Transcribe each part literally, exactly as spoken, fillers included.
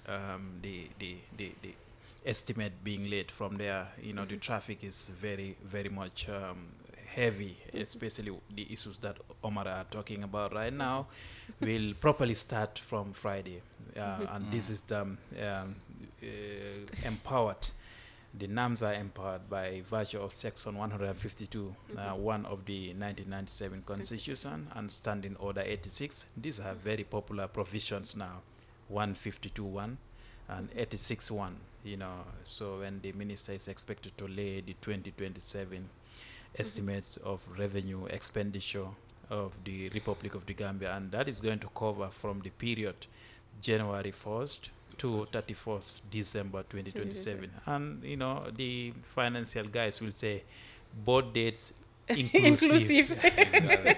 um, the, the, the, the estimate being laid from there. You know, mm-hmm. the traffic is very, very much um, heavy, mm-hmm. especially the issues that Omar are talking about right now will properly start from Friday. Uh, mm-hmm. And mm. this is the, um, um, uh, empowered. The NAMs are empowered by virtue of Section one hundred fifty-two, mm-hmm. uh, one of the nineteen ninety-seven Constitution, and Standing Order eighty-six. These are very popular provisions now, one fifty-two one and eighty-six one. You know, so when the minister is expected to lay the twenty twenty-seven mm-hmm. estimates of revenue expenditure of the Republic of the Gambia, and that is going to cover from the period January first to thirty-first December twenty twenty-seven. And, you know, the financial guys will say both dates inclusive. inclusive.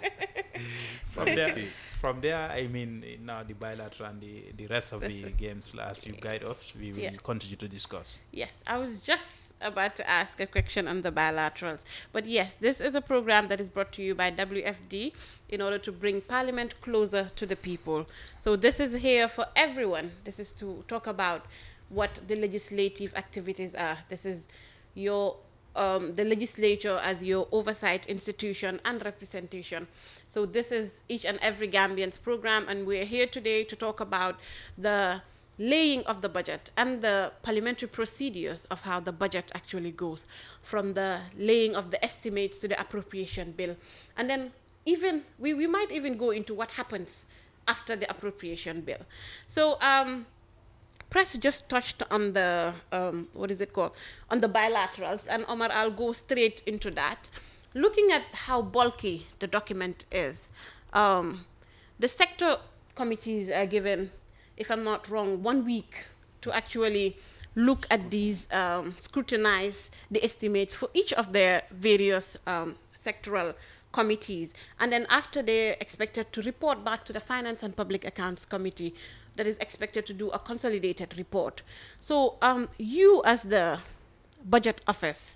from, there, from there, I mean, now the bilateral and the, the rest of That's the it. games, as you guide us, we will yeah. continue to discuss. Yes, I was just about to ask a question on the bilaterals. But yes, this is a program that is brought to you by W F D in order to bring Parliament closer to the people. So this is here for everyone. This is to talk about what the legislative activities are. This is your um, the legislature as your oversight institution and representation. So this is each and every Gambian's program, and we're here today to talk about the laying of the budget and the parliamentary procedures of how the budget actually goes, from the laying of the estimates to the appropriation bill. And then even we, we might even go into what happens after the appropriation bill. So um, Press just touched on the, um, what is it called, on the bilaterals, and Omar, I'll go straight into that. Looking at how bulky the document is, um, the sector committees are given, if I'm not wrong, one week to actually look at these, um, scrutinize the estimates for each of their various um, sectoral committees. And then after, they're expected to report back to the Finance and Public Accounts Committee that is expected to do a consolidated report. So um, you as the budget office,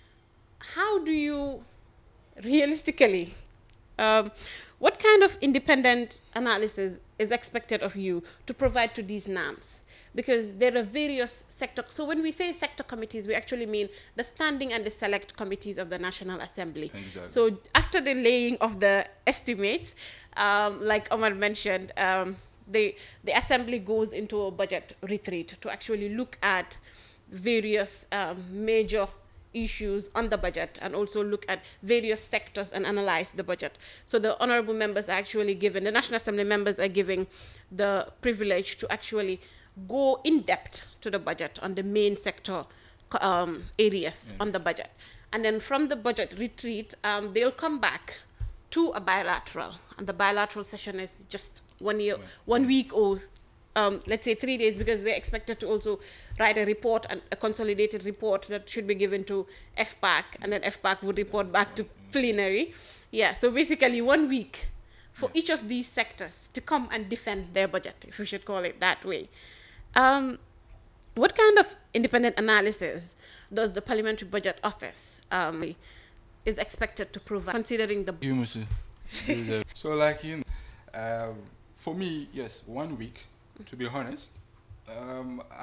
how do you realistically, um, what kind of independent analysis is expected of you to provide to these NAMs? Because there are various sector. So when we say sector committees, we actually mean the standing and the select committees of the National Assembly. Exactly. So after the laying of the estimates, um, like Omar mentioned, um, the, the Assembly goes into a budget retreat to actually look at various um, major issues on the budget and also look at various sectors and analyze the budget. So the honorable members are actually given, the National Assembly members are given the privilege to actually go in depth to the budget on the main sector um, areas yeah. on the budget. And then from the budget retreat, um, they'll come back to a bilateral. And the bilateral session is just one year, yeah. one week or Um, let's say three days, because they're expected to also write a report, and a consolidated report that should be given to F PAC, and then F PAC would report back to plenary. Yeah, so basically one week for each of these sectors to come and defend their budget, if we should call it that way. Um, what kind of independent analysis does the Parliamentary Budget Office um, is expected to provide, considering the... You, Monsieur. So like, you know, um, for me, yes, one week. To be honest, um,